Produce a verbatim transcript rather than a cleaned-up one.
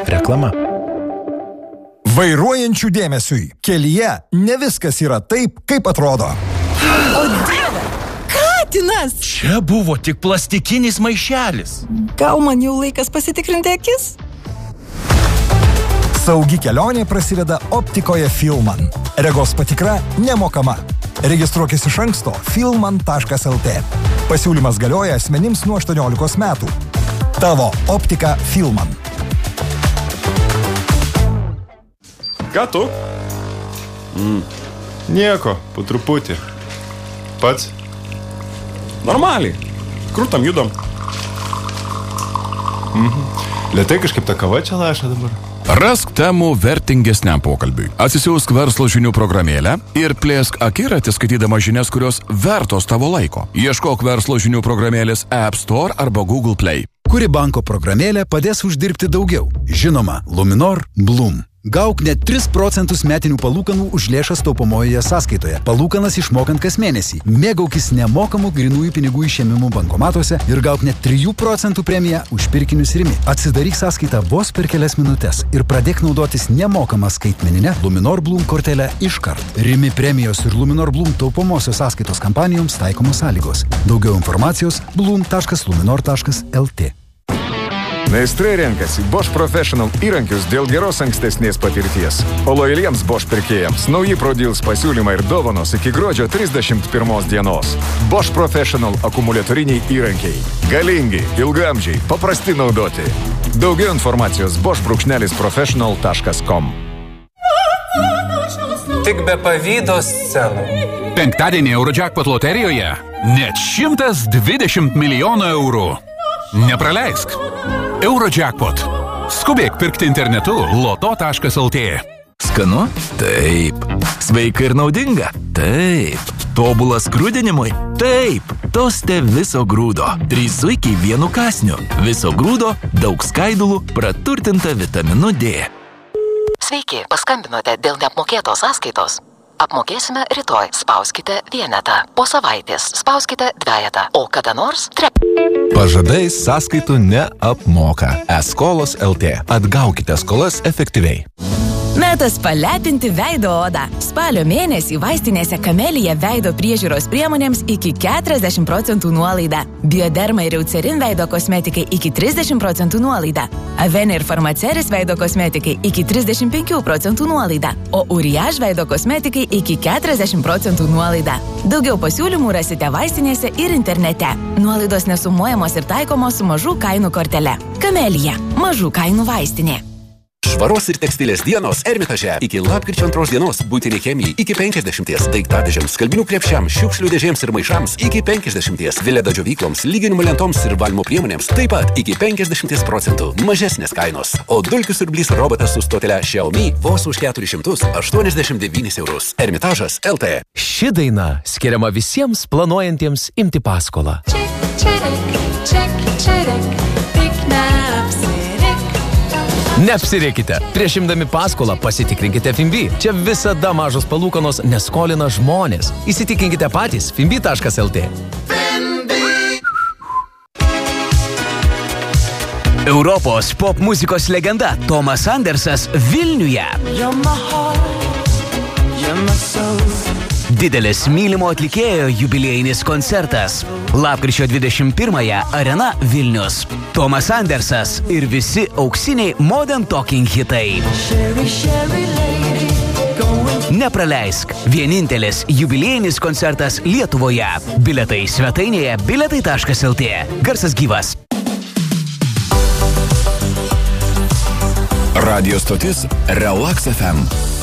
Reklama. Vairuojančių dėmesiui. Kelyje ne viskas yra taip, kaip atrodo. O Dieve, katinas! Čia buvo tik plastikinis maišelis. Gal man jau laikas pasitikrinti akis? Saugi kelionė prasideda optikoje Filman. Regos patikra nemokama. Registruokis iš anksto filman taškas el tė. Pasiūlymas galioja asmenims nuo aštuoniolikos metų. Tavo optika Filman. Ką tu? Mm. Nieko, po truputį. Pats? Normaliai. Krūtam judam. Mhm. Lėtai kažkaip ta kava čia laša dabar. Rask temų vertingesniam pokalbiui. Atsisiųsk verslo žinių programėlę ir plėsk akiratį skaitydama žinias, kurios vertos tavo laiko. Ieškok verslo žinių programėlės App Store arba Google Play. Kuri banko programėlė padės uždirbti daugiau? Žinoma, Luminor Bloom. Gauk net tris procentus metinių palūkanų už lėšas taupomojoje sąskaitoje. Palūkanas išmokant kas mėnesį. Mėgaukis nemokamų grynųjų pinigų išėmimų bankomatuose ir gauk net trijų procentų premiją už pirkinius Rimi. Atsidaryk sąskaitą vos per kelias minutės ir pradėk naudotis nemokamą skaitmeninę Luminor Bloom kortelę iškart. Rimi premijos ir Luminor Bloom taupomosios sąskaitos kampanijoms taikomos sąlygos. Daugiau informacijos bloom taškas luminor taškas el tė. Meistrai renkasi Bosch Professional įrankius dėl geros ankstesnės patirties. O lojaliems Bosch pirkėjams nauji ProDeals pasiūlymai ir dovanos iki gruodžio trisdešimt pirmos dienos. Bosch Professional akumuliatoriniai įrankiai. Galingi, ilgaamžiai, paprasti naudoti. Daugiau informacijos bosch brūkšnelis professional taškas com. Tik be pavydo scenų. Penktadienį Eurojackpot loterijoje net šimtas dvidešimt milijonų eurų. Nepraleisk. Eurojackpot. Skubėk pirkti internetu loto taškas el tė. Skanu? Taip. Sveika ir naudinga? Taip. Tobulas grūdinimui? Taip. Toste viso grūdo. Trys zuikiai vienu kąsniu. Viso grūdo, daug skaidulų, praturtinta vitaminu D. Sveiki, paskambinote dėl neapmokėtos sąskaitos. Apmokėsime rytoj. Spauskite vienetą. Po savaitės spauskite dvejetą. O kada nors tre... Pažadais sąskaitų neapmoka. E-skolos el tė. Atgaukite skolas efektyviai. Metas palepinti veido odą. Spalio mėnesį vaistinėse Kamelija veido priežiūros priemonėms iki keturiasdešimt procentų nuolaida. Bioderma ir Eucerin veido kosmetikai iki trisdešimt procentų nuolaida. Avene ir Farmaceris veido kosmetikai iki trisdešimt penkių procentų nuolaida. O Uriage veido kosmetikai iki keturiasdešimt procentų nuolaida. Daugiau pasiūlymų rasite vaistinėse ir internete. Nuolaidos nesumuojamos ir taikomos su mažų kainų kortele. Kamelija. Mažų kainų vaistinė. Švaros ir tekstilės dienos Ermitaže. Iki lapkričio antros dienos būtiniai chemijai iki penkiasdešimties, daiktadėžiams, skalbinių krepšiams, šiukšlių dėžėms ir maišams iki penkiasdešimties, Vileda džiovykloms, lyginimo lentoms ir valymo priemonėms taip pat iki penkiasdešimties procentų mažesnės kainos. O dulkių siurblys robotas su stotele Xiaomi vos už keturis šimtus aštuoniasdešimt devynis eurus. Ermitažas el tė. Ši daina skiriama visiems planuojantiems imti paskolą. Neapsirėkite. Prieš imdami paskolą pasitikrinkite Finbi. Čia visada mažos palūkanos neskolina žmonės. Įsitikinkite patys finbi taškas el tė. Europos pop muzikos legenda Tomas Andersas Vilniuje. Didelis mylimo atlikėjo jubiliejinis koncertas. Lapkričio dvidešimt pirmąją Arena Vilnius. Tomas Andersas ir visi auksiniai Modern Talking hitai. Nepraleisk. Vienintelis jubiliejinis koncertas Lietuvoje. Biletai svetainėje biletai taškas el tė. Garsas gyvas. Radio stotis Relax ef em.